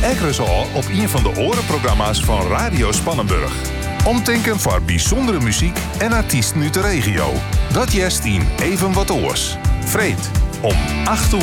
Ekkeres al op een van de orenprogramma's van Radio Spannenburg. Omtinken voor bijzondere muziek en artiesten uit de regio. Dat jest in Even wat oors. Vreed om 8 uur.